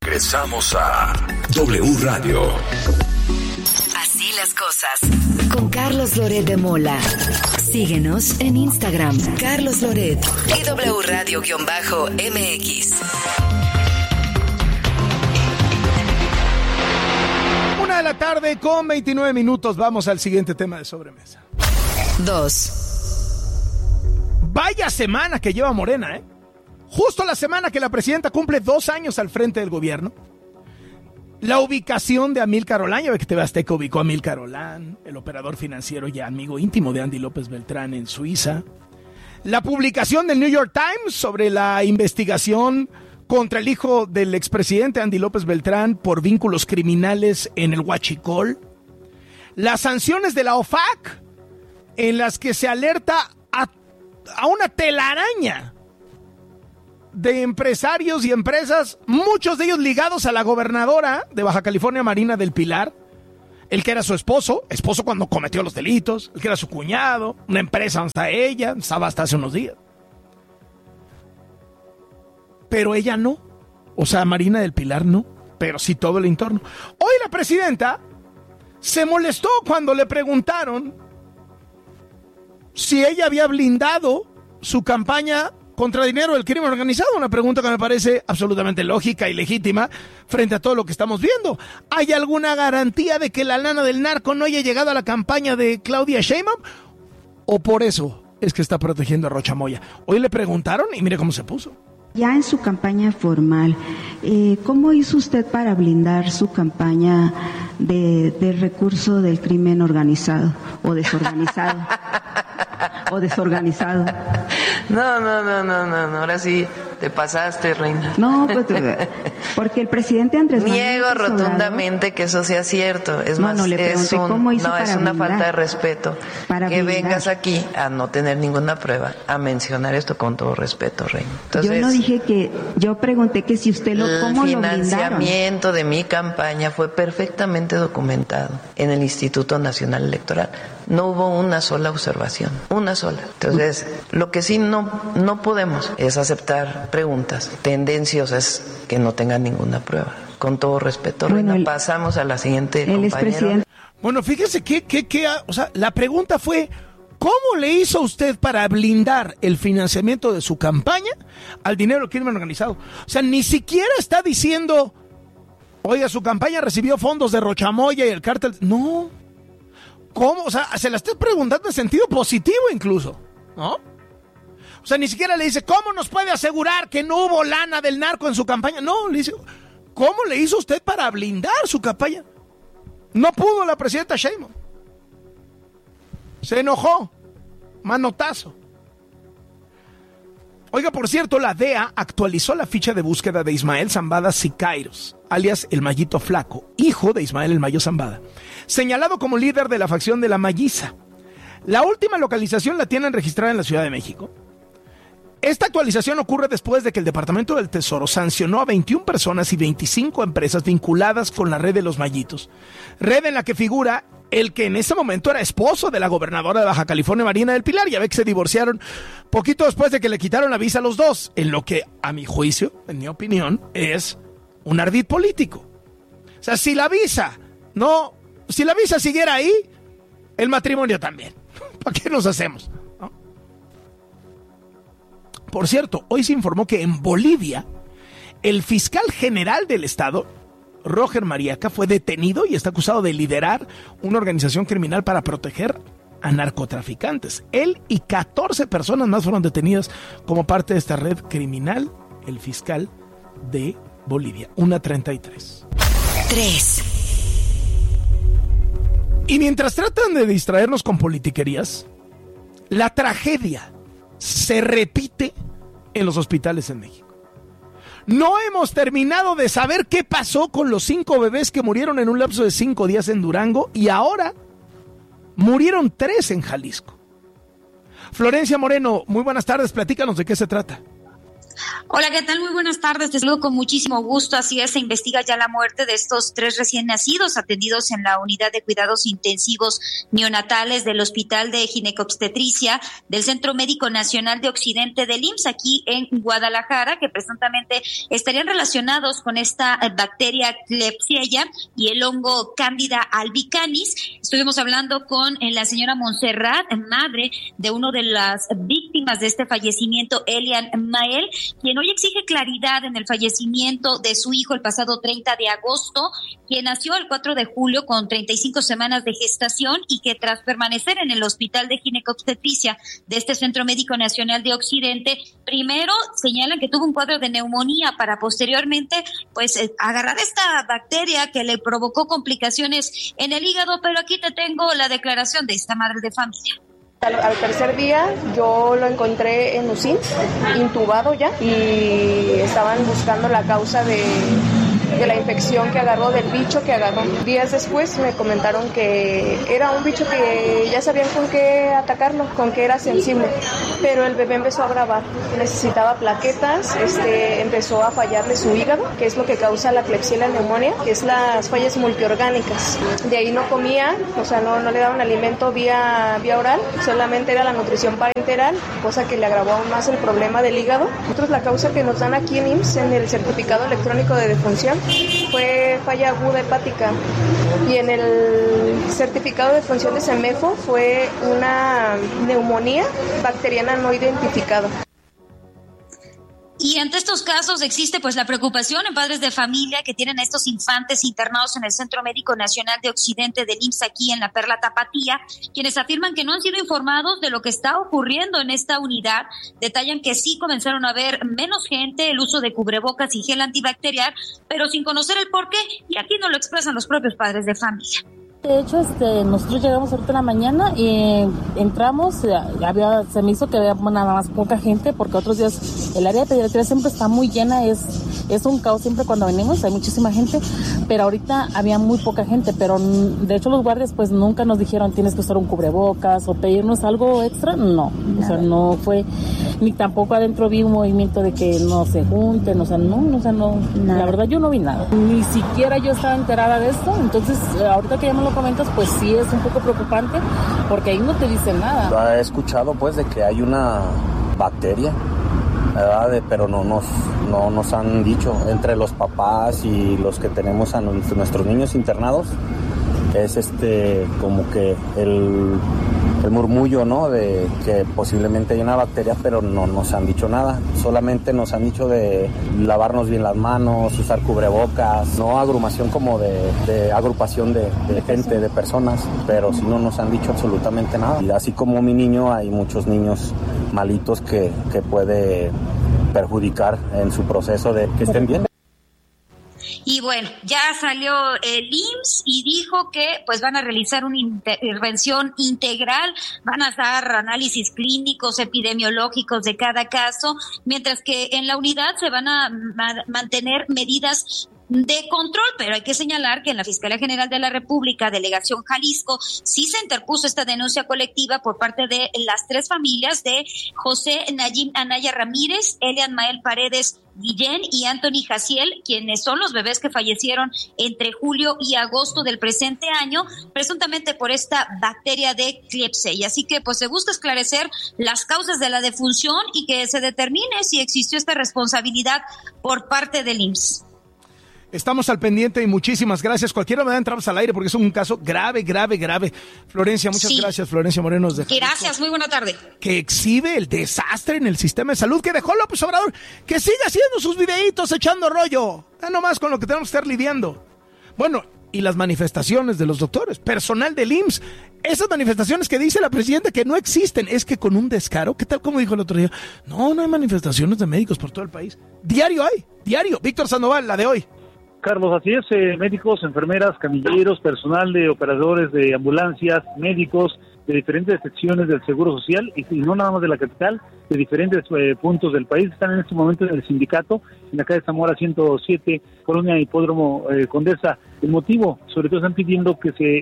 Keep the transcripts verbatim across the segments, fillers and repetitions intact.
Regresamos a W Radio. Así las cosas. Con Carlos Loret de Mola. Síguenos en Instagram, Carlos Loret y W Radio-M X. Una de la tarde con veintinueve minutos. Vamos al siguiente tema de sobremesa. Dos. Vaya semana que lleva Morena, ¿eh? Justo la semana que la presidenta cumple dos años al frente del gobierno. La ubicación de Amílcar Olán, ya ve que T V Azteca ubicó a Amílcar Olán, el operador financiero ya amigo íntimo de Andy López Beltrán en Suiza. La publicación del New York Times sobre la investigación contra el hijo del expresidente Andy López Beltrán por vínculos criminales en el Huachicol. Las sanciones de la O F A C, en las que se alerta a, a una telaraña de empresarios y empresas, muchos de ellos ligados a la gobernadora de Baja California, Marina del Pilar, el que era su esposo, esposo cuando cometió los delitos, el que era su cuñado, una empresa donde está ella, estaba hasta hace unos días. Pero ella no, o sea, Marina del Pilar no, pero sí todo el entorno. Hoy la presidenta se molestó cuando le preguntaron si ella había blindado su campaña contra dinero del crimen organizado, una pregunta que me parece absolutamente lógica y legítima frente a todo lo que estamos viendo. ¿Hay alguna garantía de que la lana del narco no haya llegado a la campaña de Claudia Sheinbaum? ¿O por eso es que está protegiendo a Rocha Moya? Hoy le preguntaron y mire cómo se puso. Ya en su campaña formal, eh, ¿cómo hizo usted para blindar su campaña de, de recurso del crimen organizado o desorganizado? o desorganizado. No, no, no, no, no, no, ahora sí te pasaste, reina. No, pues, porque el presidente Andrés Manuel Niego López rotundamente Obrador, que eso sea cierto. Es no, más, no, le es, un, cómo hizo no, para es una blindar, falta de respeto para que blindar. vengas aquí a no tener ninguna prueba, a mencionar esto con todo respeto, reina. Entonces, yo no dije que, yo pregunté que si usted lo, ¿cómo el lo blindaron? financiamiento de mi campaña fue perfectamente documentado en el Instituto Nacional Electoral. No hubo una sola observación, una sola. Entonces, lo que sí no, no podemos es aceptar preguntas tendenciosas que no tengan ninguna prueba. Con todo respeto, bueno, reina, el, pasamos a la siguiente el compañera. Bueno, fíjese que, que, que, o sea, la pregunta fue, ¿cómo le hizo usted para blindar el financiamiento de su campaña al dinero del crimen organizado? O sea, ni siquiera está diciendo, oiga, su campaña recibió fondos de Rochamoya y el cártel. No. ¿Cómo? O sea, se la estoy preguntando en sentido positivo incluso, ¿no? O sea, ni siquiera le dice, ¿cómo nos puede asegurar que no hubo lana del narco en su campaña? No, le dice, ¿cómo le hizo usted para blindar su campaña? No pudo la presidenta Sheinbaum. Se enojó. Manotazo. Oiga, por cierto, la D E A actualizó la ficha de búsqueda de Ismael Zambada Sicairos, alias el Mayito Flaco, hijo de Ismael el Mayo Zambada, señalado como líder de la facción de la Mayiza. La última localización la tienen registrada en la Ciudad de México. Esta actualización ocurre después de que el Departamento del Tesoro sancionó a veintiuna personas y veinticinco empresas vinculadas con la red de los Mayitos, red en la que figura el que en ese momento era esposo de la gobernadora de Baja California, Marina del Pilar. Ya ve que se divorciaron poquito después de que le quitaron la visa a los dos, en lo que, a mi juicio, en mi opinión, es un ardid político. O sea, si la visa, no, si la visa siguiera ahí, el matrimonio también. ¿Para qué nos hacemos? ¿No? Por cierto, hoy se informó que en Bolivia, el fiscal general del estado, Roger Mariaca, fue detenido y está acusado de liderar una organización criminal para proteger a narcotraficantes. Él y catorce personas más fueron detenidas como parte de esta red criminal, el fiscal de Bolivia. una treinta y tres. tres. Y mientras tratan de distraernos con politiquerías, la tragedia se repite en los hospitales en México. No hemos terminado de saber qué pasó con los cinco bebés que murieron en un lapso de cinco días en Durango y ahora murieron tres en Jalisco. Florencia Moreno, muy buenas tardes, platícanos de qué se trata. Hola, ¿qué tal? Muy buenas tardes. Te saludo con muchísimo gusto. Así es, se investiga ya la muerte de estos tres recién nacidos atendidos en la unidad de cuidados intensivos neonatales del Hospital de Ginecobstetricia del Centro Médico Nacional de Occidente del I M S S aquí en Guadalajara, que presuntamente estarían relacionados con esta bacteria Klebsiella y el hongo Candida albicans. Estuvimos hablando con la señora Montserrat, madre de uno de las víctimas de este fallecimiento, Elian Mael, quien hoy exige claridad en el fallecimiento de su hijo el pasado treinta de agosto, quien nació el cuatro de julio con treinta y cinco semanas de gestación y que tras permanecer en el Hospital de Ginecobstetricia de este Centro Médico Nacional de Occidente, primero señalan que tuvo un cuadro de neumonía para posteriormente pues eh, agarrar esta bacteria que le provocó complicaciones en el hígado, pero aquí te tengo la declaración de esta madre de familia. Al, al tercer día yo lo encontré en U C I N, intubado ya, y estaban buscando la causa de, de la infección que agarró, del bicho que agarró. Días después me comentaron que era un bicho que ya sabían con qué atacarlo, con qué era sensible, pero el bebé empezó a agravar, necesitaba plaquetas, este, empezó a fallarle su hígado, que es lo que causa la Klebsiella neumonía, que es las fallas multiorgánicas. De ahí no comía, o sea, no, no le daban alimento vía, vía oral, solamente era la nutrición parenteral, cosa que le agravó aún más el problema del hígado. Nosotros la causa que nos dan aquí en I M S S, en el certificado electrónico de defunción, fue falla aguda hepática, y en el certificado de defunción de CEMEFO fue una neumonía bacteriana no identificada. Y ante estos casos existe pues la preocupación en padres de familia que tienen a estos infantes internados en el Centro Médico Nacional de Occidente del I M S S aquí en la Perla Tapatía, quienes afirman que no han sido informados de lo que está ocurriendo en esta unidad. Detallan que sí comenzaron a ver menos gente, el uso de cubrebocas y gel antibacterial, pero sin conocer el porqué, y aquí no lo expresan los propios padres de familia. De hecho, este, nosotros llegamos ahorita en la mañana y entramos, había, se me hizo que había nada más poca gente, porque otros días el área de pediatría siempre está muy llena, es, es un caos siempre cuando venimos, hay muchísima gente, pero ahorita había muy poca gente, pero de hecho los guardias pues nunca nos dijeron tienes que usar un cubrebocas o pedirnos algo extra, no, o sea, no fue, ni tampoco adentro vi un movimiento de que no se junten, o sea, no, o sea, no, nada. La verdad yo no vi nada, ni siquiera yo estaba enterada de esto, entonces ahorita que ya me lo comentas, pues sí es un poco preocupante porque ahí no te dicen nada. He escuchado pues de que hay una bacteria, ¿verdad? De, pero no nos, no nos han dicho entre los papás y los que tenemos a nuestros niños internados, es este como que el, el murmullo, ¿no? De que posiblemente hay una bacteria, pero no nos han dicho nada. Solamente nos han dicho de lavarnos bien las manos, usar cubrebocas, no agrupación como de, de agrupación de, de gente, de personas, pero si no nos han dicho absolutamente nada. Y así como mi niño, hay muchos niños malitos que, que puede perjudicar en su proceso de que estén bien. Y bueno, ya salió el I M S S y dijo que pues van a realizar una intervención integral, van a dar análisis clínicos, epidemiológicos de cada caso, mientras que en la unidad se van a ma- mantener medidas de control, pero hay que señalar que en la Fiscalía General de la República, Delegación Jalisco, sí se interpuso esta denuncia colectiva por parte de las tres familias de José Nayim Anaya Ramírez, Elian Mael Paredes Guillén y Anthony Jaciel, quienes son los bebés que fallecieron entre julio y agosto del presente año, presuntamente por esta bacteria de Klebsiella. Así que pues se busca esclarecer las causas de la defunción y que se determine si existió esta responsabilidad por parte del I M S S. Estamos al pendiente y muchísimas gracias. Cualquier novedad entramos al aire porque es un caso grave, grave, grave. Florencia, muchas sí. gracias, Florencia Moreno. De gracias, muy buena tarde. Que exhibe el desastre en el sistema de salud que dejó López Obrador, que sigue haciendo sus videitos echando rollo. Ya nomás con lo que tenemos que estar lidiando. Bueno, y las manifestaciones de los doctores, personal del I M S S. Esas manifestaciones que dice la presidenta que no existen, es que con un descaro, ¿qué tal como dijo el otro día? No, no hay manifestaciones de médicos por todo el país. Diario hay, diario. Víctor Sandoval, la de hoy. Carlos, así es, eh, médicos, enfermeras, camilleros, personal de operadores de ambulancias, médicos de diferentes secciones del Seguro Social y, y no nada más de la capital, de diferentes eh, puntos del país, están en este momento en el sindicato, en la calle Zamora ciento siete, Colonia Hipódromo eh, Condesa. El motivo, sobre todo están pidiendo que se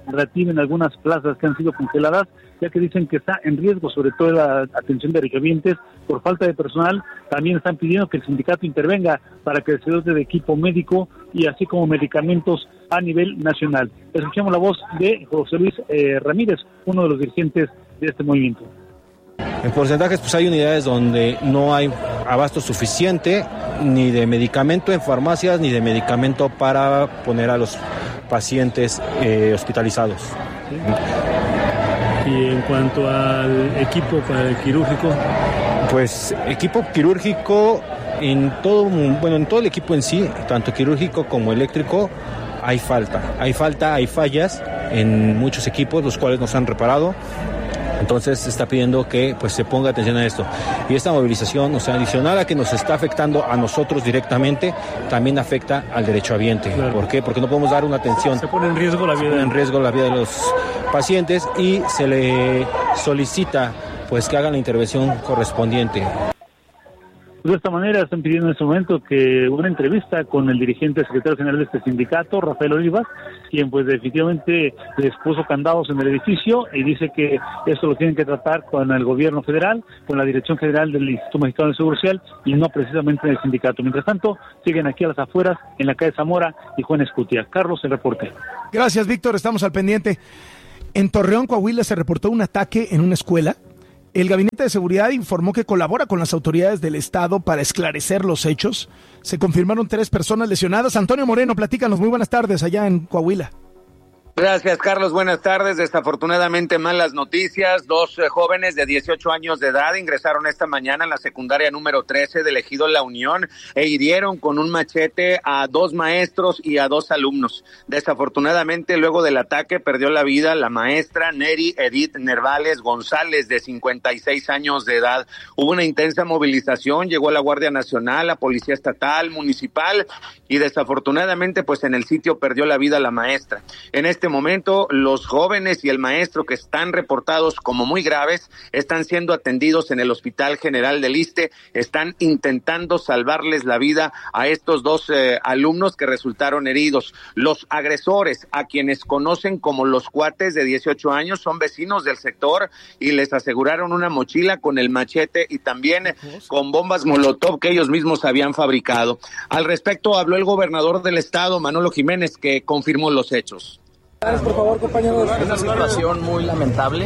reactiven algunas plazas que han sido congeladas, ya que dicen que está en riesgo sobre todo la atención de requerientes por falta de personal. También están pidiendo que el sindicato intervenga para que se dote de equipo médico y así como medicamentos a nivel nacional. Escuchamos la voz de José Luis eh, Ramírez, uno de los dirigentes de este movimiento. En porcentajes, pues hay unidades donde no hay abasto suficiente ni de medicamento en farmacias ni de medicamento para poner a los pacientes eh, hospitalizados. Y en cuanto al equipo para el quirúrgico, pues equipo quirúrgico en todo, bueno, en todo el equipo en sí, tanto quirúrgico como eléctrico, hay falta, hay falta, hay fallas en muchos equipos, los cuales nos han reparado. Entonces se está pidiendo que pues se ponga atención a esto. Y esta movilización, o sea, adicional a que nos está afectando a nosotros directamente, también afecta al derechohabiente. Claro. ¿Por qué? Porque no podemos dar una atención. Se pone en riesgo la vida. Se pone en riesgo la vida de los pacientes y se le solicita pues que hagan la intervención correspondiente. De esta manera están pidiendo en este momento que una entrevista con el dirigente secretario general de este sindicato, Rafael Olivas, quien pues definitivamente les puso candados en el edificio y dice que esto lo tienen que tratar con el gobierno federal, con la Dirección General del Instituto Mexicano del Seguro Social y no precisamente en el sindicato. Mientras tanto, siguen aquí a las afueras, en la calle Zamora y Juan Escutia. Carlos, el reporte. Gracias, Víctor, estamos al pendiente. En Torreón, Coahuila, se reportó un ataque en una escuela. El Gabinete de Seguridad informó que colabora con las autoridades del Estado para esclarecer los hechos. Se confirmaron tres personas lesionadas. Antonio Moreno, platícanos. Muy buenas tardes allá en Coahuila. Gracias, Carlos. Buenas tardes. Desafortunadamente, malas noticias. Dos eh, jóvenes de dieciocho años de edad ingresaron esta mañana en la secundaria número trece del Ejido La Unión e hirieron con un machete a dos maestros y a dos alumnos. Desafortunadamente, luego del ataque, perdió la vida la maestra Neri Edith Nervales González, de cincuenta y seis años de edad. Hubo una intensa movilización, llegó la Guardia Nacional, la Policía Estatal, Municipal, y desafortunadamente, pues en el sitio perdió la vida la maestra. En este momento, los jóvenes y el maestro, que están reportados como muy graves, están siendo atendidos en el Hospital General del Iste. Están intentando salvarles la vida a estos dos eh, alumnos que resultaron heridos. Los agresores, a quienes conocen como los cuates, de dieciocho años, son vecinos del sector y les aseguraron una mochila con el machete y también con bombas molotov que ellos mismos habían fabricado. Al respecto habló el gobernador del estado, Manolo Jiménez, que confirmó los hechos. Por favor, compañeros. Es una situación muy lamentable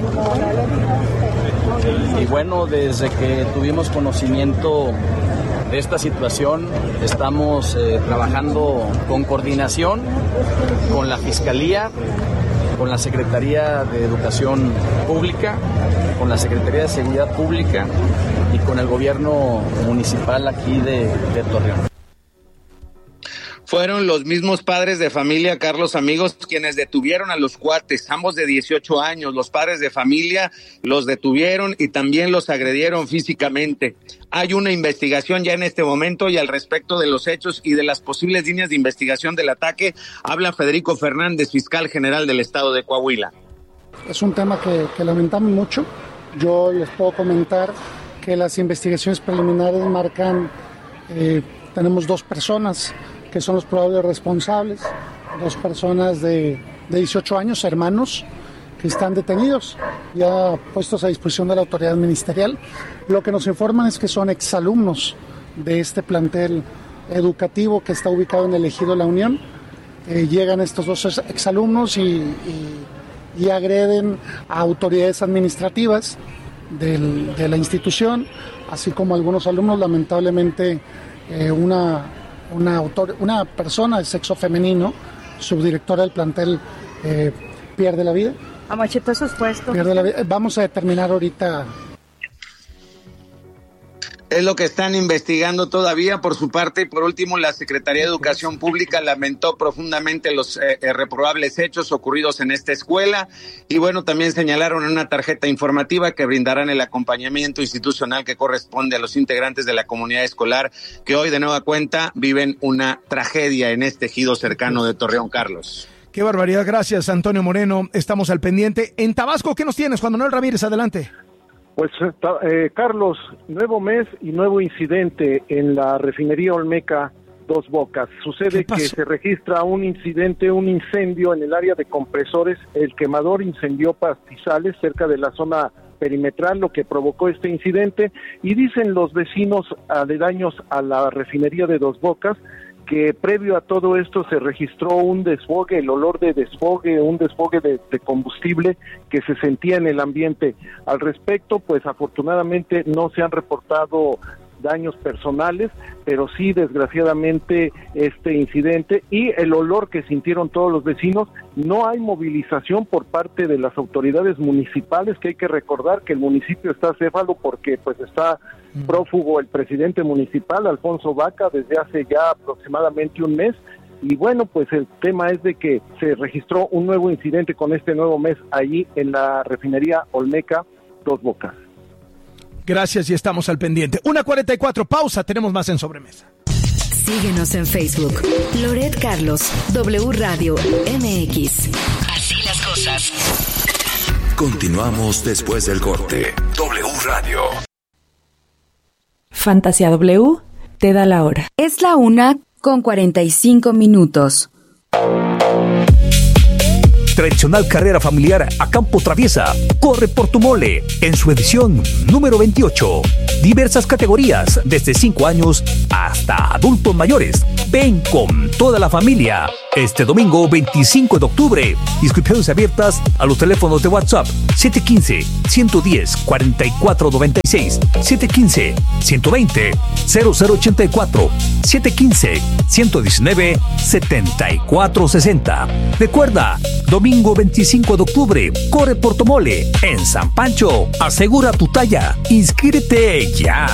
y bueno, desde que tuvimos conocimiento de esta situación estamos eh, trabajando con coordinación con la Fiscalía, con la Secretaría de Educación Pública, con la Secretaría de Seguridad Pública y con el gobierno municipal aquí de, de Torreón. Fueron los mismos padres de familia, Carlos, amigos, quienes detuvieron a los cuates, ambos de dieciocho años. Los padres de familia los detuvieron y también los agredieron físicamente. Hay una investigación ya en este momento y al respecto de los hechos y de las posibles líneas de investigación del ataque, habla Federico Fernández, fiscal general del estado de Coahuila. Es un tema que, que lamentamos mucho. Yo les puedo comentar que las investigaciones preliminares marcan, eh, tenemos dos personas que son los probables responsables, dos personas de, de dieciocho años, hermanos, que están detenidos, ya puestos a disposición de la autoridad ministerial. Lo que nos informan es que son exalumnos de este plantel educativo que está ubicado en el Ejido La Unión. Eh, llegan estos dos exalumnos y, y, y agreden a autoridades administrativas del, de la institución, así como algunos alumnos. Lamentablemente, eh, una... Una, autor, una persona de sexo femenino, subdirectora del plantel, eh, pierde la vida. ¿A machetazos puestos? Pierde la vida. Vamos a determinar ahorita. Es lo que están investigando todavía por su parte. Y por último, la Secretaría de Educación Pública lamentó profundamente los eh, reprobables hechos ocurridos en esta escuela. Y bueno, también señalaron en una tarjeta informativa que brindarán el acompañamiento institucional que corresponde a los integrantes de la comunidad escolar que hoy de nueva cuenta viven una tragedia en este ejido cercano de Torreón, Carlos. Qué barbaridad. Gracias, Antonio Moreno. Estamos al pendiente. En Tabasco, ¿qué nos tienes? Juan Manuel Ramírez, adelante. Pues, eh, Carlos, nuevo mes y nuevo incidente en la refinería Olmeca Dos Bocas. Sucede que se registra un incidente, un incendio en el área de compresores. El quemador incendió pastizales cerca de la zona perimetral, lo que provocó este incidente, y dicen los vecinos aledaños a la refinería de Dos Bocas que previo a todo esto se registró un desfogue, el olor de desfogue, un desfogue de, de combustible que se sentía en el ambiente. Al respecto, pues afortunadamente no se han reportado daños personales, pero sí desgraciadamente este incidente y el olor que sintieron todos los vecinos. No hay movilización por parte de las autoridades municipales, que hay que recordar que el municipio está acéfalo porque pues está mm. prófugo el presidente municipal, Alfonso Vaca, desde hace ya aproximadamente un mes. Y bueno, pues el tema es de que se registró un nuevo incidente con este nuevo mes allí en la refinería Olmeca Dos Bocas. Gracias y estamos al pendiente. una cuarenta y cuatro, pausa, tenemos más en Sobremesa. Síguenos en Facebook. Loret Carlos, W Radio M X. Así las cosas. Continuamos después del corte. W Radio. Fantasía W te da la hora. Es la una con cuarenta y cinco minutos. Tradicional carrera familiar a campo traviesa corre por tu mole en su edición número veintiocho. Diversas categorías desde cinco años hasta adultos mayores. Ven con toda la familia este domingo veinticinco de octubre. Inscripciones abiertas a los teléfonos de WhatsApp siete uno cinco, uno uno cero, cuatro cuatro nueve seis, siete uno cinco, uno dos cero, cero cero ocho cuatro, siete uno cinco, uno uno nueve, siete cuatro seis cero. Recuerda, domingo veinticinco de octubre, corre por tu mole en San Pancho. Asegura tu talla. Inscríbete ya.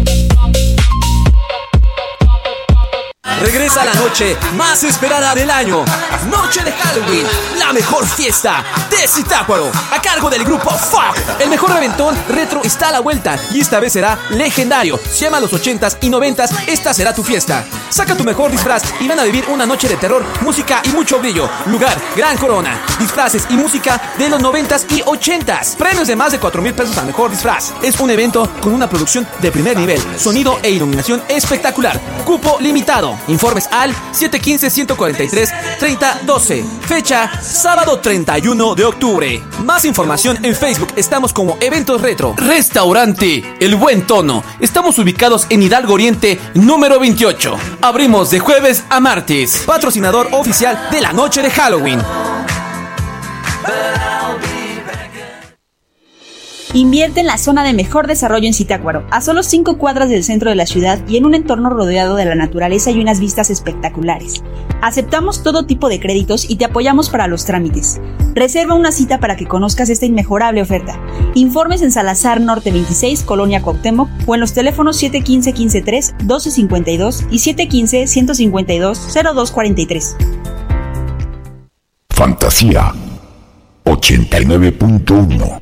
Regresa la noche más esperada del año. Noche de Halloween, la mejor fiesta de Zitácuaro, a cargo del grupo Fuck. El mejor reventón retro está a la vuelta y esta vez será legendario. Si amas los ochentas y noventas, esta será tu fiesta. Saca tu mejor disfraz y ven a vivir una noche de terror, música y mucho brillo. Lugar, Gran Corona. Disfraces y música de los noventas y ochentas. Premios de más de cuatro mil pesos al mejor disfraz. Es un evento con una producción de primer nivel, sonido e iluminación espectacular. Cupo limitado. Informes al siete uno cinco, uno cuatro tres, tres cero uno dos. Fecha, sábado treinta y uno de octubre. Más información en Facebook. Estamos como Eventos Retro. Restaurante El Buen Tono. Estamos ubicados en Hidalgo Oriente, número veintiocho. Abrimos de jueves a martes. Patrocinador oficial de la noche de Halloween. Invierte en la zona de mejor desarrollo en Zitácuaro, a solo cinco cuadras del centro de la ciudad y en un entorno rodeado de la naturaleza y unas vistas espectaculares. Aceptamos todo tipo de créditos y te apoyamos para los trámites. Reserva una cita para que conozcas esta inmejorable oferta. Informes en Salazar Norte veintiséis, Colonia Cuauhtémoc, o en los teléfonos siete uno cinco, uno cinco tres, uno dos cinco dos y siete uno cinco, uno cinco dos, cero dos cuatro tres. Fantasía ochenta y nueve punto uno.